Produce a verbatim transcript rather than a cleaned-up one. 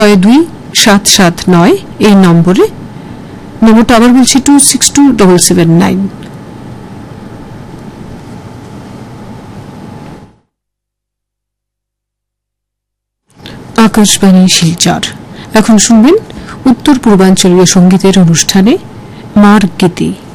ছয় দুই সাত সাত নয় এই নম্বরে। নম্বরটা আবার বলছি two six two double seven nine. Akashvani Silchar. এখন শুনবেন উত্তর পূর্বাঞ্চলীয় সঙ্গীতের অনুষ্ঠানে মার গীতি।